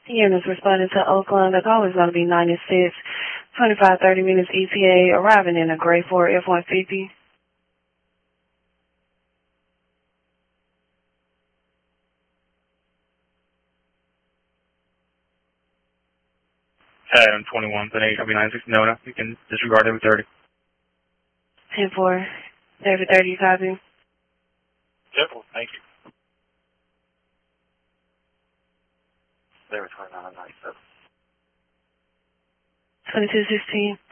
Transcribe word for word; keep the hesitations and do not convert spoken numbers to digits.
Units responding to Oakland. The call is going to be ninety-six, twenty-five, thirty minutes E T A, arriving in a grade four F one fifty. Adam twenty-one, then eight, copy nine six, no, no, you can disregard every thirty. ten four, every thirty, copy. Simple, thank you. There was twenty-nine ninety-seven. twenty-two sixteen.